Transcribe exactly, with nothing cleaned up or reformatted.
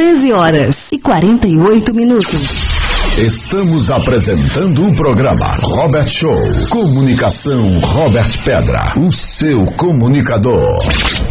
treze horas e quarenta e oito minutos. Estamos apresentando o programa Robert Show. Comunicação Robert Pedra, o seu comunicador.